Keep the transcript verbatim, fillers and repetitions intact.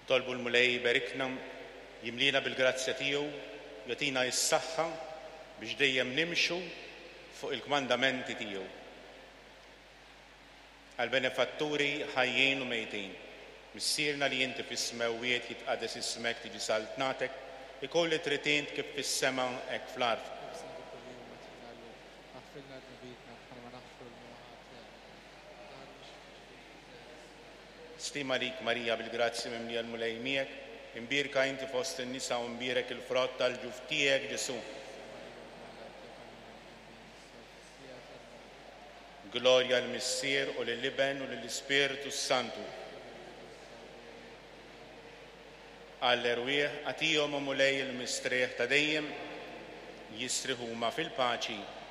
Tolbu l-Mulej barikna, jimlina bil-grazzja tiegħu, jatina s-saħħa biex dejjem nimxu fuq il-kmandamenti tiegħu. Għal-benefatturi ħajjin u mejtin, missierna li inti fis-smewiet jitqades ismek tiġi saltnatek, ikolli tritint kif fis-sema hekk fl-ard. Stima lik Marija bil-grazzi mimlija l-Mulej miegħek, imbirka inti fost in-nisa u mbirek il-frott tal-ġuf tiegħek Ġesu. Glorja l-Missier u lill-Iben u lill-Ispiritu Santu. Għall-erwieħ għatihom u Mulej il-mistrieħ ta' dejjem jisriħuma fil-paċi